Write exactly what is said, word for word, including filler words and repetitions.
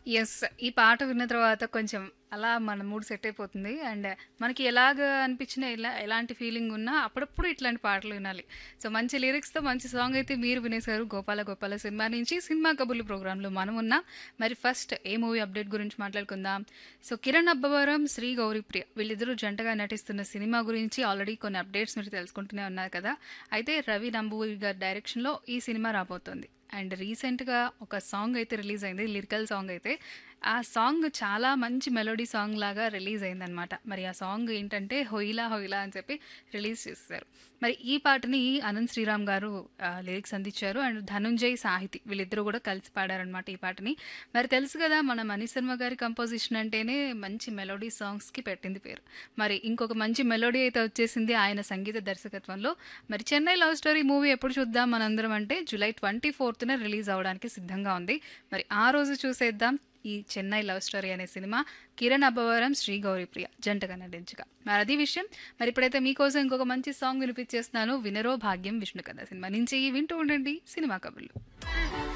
Yes. ఈ పాట విన్న తర్వాత కొంచెం అలా మన మూడ్ సెట్ అయిపోతుంది. అండ్ మనకి ఎలాగ అనిపించినా, ఎలా ఎలాంటి ఫీలింగ్ ఉన్నా అప్పుడప్పుడు ఇట్లాంటి పాటలు వినాలి. సో, మంచి లిరిక్స్‌తో మంచి సాంగ్ అయితే మీరు వినేశారు 'గోపాల గోపాల' సినిమా నుంచి. 'సినిమా కబుర్లు' ప్రోగ్రామ్‌లో మనం ఉన్నాం. మరి ఫస్ట్ ఏ మూవీ అప్డేట్ గురించి మాట్లాడుకుందాం. సో, కిరణ్ అబ్బవరం, శ్రీ గౌరీప్రియ వీళ్ళిద్దరూ జంటగా నటిస్తున్న సినిమా గురించి ఆల్రెడీ కొన్ని అప్డేట్స్ మీరు తెలుసుకుంటూనే ఉన్నారు కదా! అయితే రవి నంబూరి గారి డైరెక్షన్‌లో ఈ సినిమా రాబోతోంది. అండ్ రీసెంట్‌గా ఒక సాంగ్ అయితే రిలీజ్ అయింది. లిరికల్ సాంగ్ అయితే. ఆ సాంగ్ చాలా మంచి మెలోడీ సాంగ్ లాగా రిలీజ్ అయిందనమాట. మరి ఆ సాంగ్ ఏంటంటే 'హొయిలా హొయిలా' అని చెప్పి రిలీజ్ చేసేసారు. మరి ఈ పాటని అనంత్ శ్రీరామ్ గారు ఆహ్, లిరిక్స్ అందించారు. అండ్ ధనుంజయ్ సాహితి వీళ్ళిద్దరూ కూడా కలిసి పాడారనమాట ఈ పాటని. మరి తెలుసు కదా మన మణిశర్మ గారి కంపోజిషన్ అంటేనే మంచి మెలోడీ సాంగ్స్‌కి పెట్టింది పేరు. మరి ఇంకొక మంచి మెలోడీ అయితే వచ్చేసింది ఆయన సంగీత దర్శకత్వంలో. మరి 'చెన్నై లవ్ స్టోరీ' మూవీ ఎప్పుడు చూద్దాం మనందరం అంటే జూలై ఇరవై నాలుగున రిలీజ్ అవ్వడానికి సిద్ధంగా ఉంది. మరి ఆ రోజు చూసేద్దాం ఈ 'చెన్నై లవ్ స్టోరీ' అనే సినిమా కిరణ్ అబ్బవరం, శ్రీ గౌరీప్రియ జంటగా నటించగా. మరి అది విషయం. మరి ఇప్పుడైతే మీకోసం ఇంకొక మంచి సాంగ్ వినిపించేస్తున్నాను. 'వినరో భాగ్యం విష్ణు కథ' సినిమా నుంచి వింటూ ఉండండి సినిమా కబుర్లు.